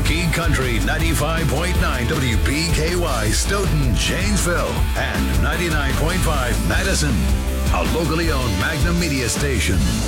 Key Country 95.9 WPKY Stoughton, Janesville, and 99.5 Madison. A locally owned Magnum Media station.